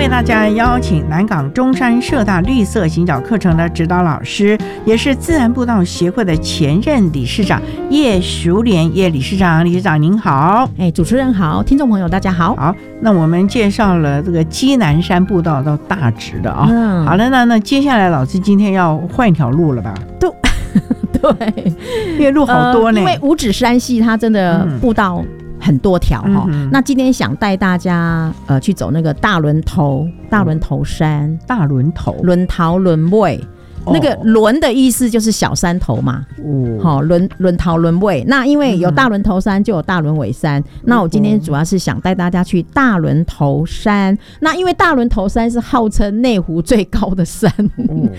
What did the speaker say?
为大家邀请南港中山社大绿色行脚课程的指导老师，也是自然步道协会的前任理事长叶淑莲叶理事长。理事长您好。 主持人好，听众朋友大家好。 好，那我们介绍了这个基南山步道到大直的啊。好了，那接下来老师今天要换一条路了吧？ 对， 因为路好多呢。 因为五指山系它真的步道很多条那今天想带大家去走那个大轮头山。 大轮头轮尾，那个轮的意思就是小山头嘛。轮头轮尾。那因为有大轮头山就有大轮尾山。那我今天主要是想带大家去大轮头山。那因为大轮头山是号称内湖最高的山。